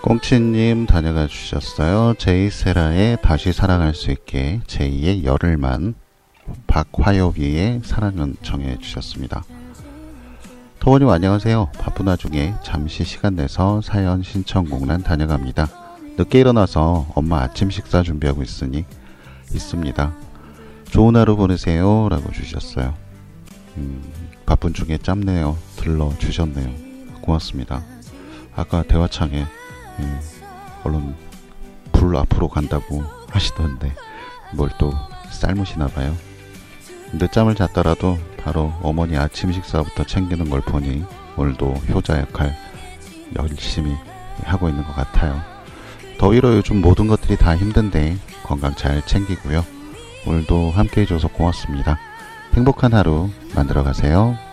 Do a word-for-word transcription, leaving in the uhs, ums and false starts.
꽁치님 다녀가 주셨어요. 제이세라의 다시 사랑할 수 있게, 제이의 열흘만, 박화요비의 사랑은 정해 주셨습니다. 토원님 안녕하세요. 바쁜 와중에 잠시 시간 내서 사연 신청곡란 다녀갑니다. 늦게 일어나서 엄마 아침 식사 준비하고 있으니 있습니다. 좋은 하루 보내세요 라고 주셨어요. 음, 바쁜 중에 짬내요 들러주셨네요. 고맙습니다. 아까 대화창에 음, 얼른 불 앞으로 간다고 하시던데 뭘 또 삶으시나봐요. 늦잠을 잤더라도 바로 어머니 아침 식사부터 챙기는 걸 보니 오늘도 효자 역할 열심히 하고 있는 것 같아요. 더위로 요즘 모든 것들이 다 힘든데 건강 잘 챙기고요. 오늘도 함께 해줘서 고맙습니다. 행복한 하루 만들어 가세요.